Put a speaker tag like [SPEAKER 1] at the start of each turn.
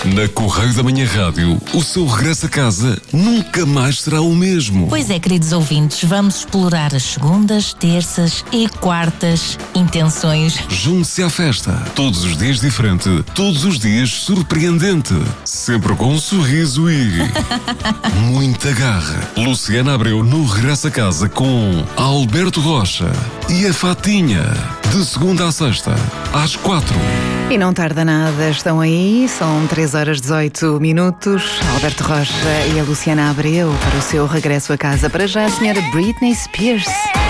[SPEAKER 1] Na Correio da Manhã Rádio, o seu regresso a casa nunca mais será o mesmo.
[SPEAKER 2] Pois é, queridos ouvintes, vamos explorar as segundas, terças e quartas intenções.
[SPEAKER 1] Junte-se à festa. Todos os dias diferente, todos os dias surpreendente. Sempre com um sorriso e muita garra. Luciana Abreu no Regresso a Casa com Alberto Rocha e a Fatinha. De segunda à sexta, às 4.
[SPEAKER 3] E não tarda nada, estão aí, são 3h18. Alberto Rocha e a Luciana Abreu para o seu regresso a casa. Para já, a senhora Britney Spears.